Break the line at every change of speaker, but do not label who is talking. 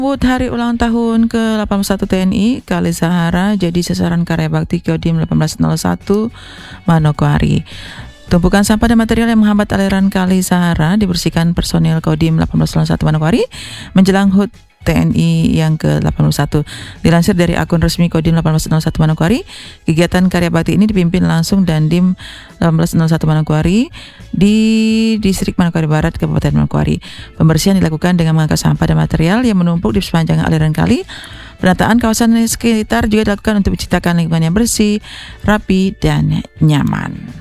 Menyambut hari ulang tahun ke-81 TNI, Kali Sahara jadi sasaran karya bakti Kodim 1801 Manokwari. Tumpukan sampah dan material yang menghambat aliran Kali Sahara dibersihkan personil Kodim 1801 Manokwari menjelang HUT TNI yang ke-81. Dilansir dari akun resmi Kodim 1801 Manokwari, kegiatan karya bakti ini dipimpin langsung Dandim 1801 Manokwari di Distrik Manokwari Barat, Kabupaten Manokwari. Pembersihan dilakukan dengan mengangkat sampah dan material yang menumpuk di sepanjang aliran kali. Penataan kawasan sekitar juga dilakukan untuk menciptakan lingkungan yang bersih, rapi, dan nyaman.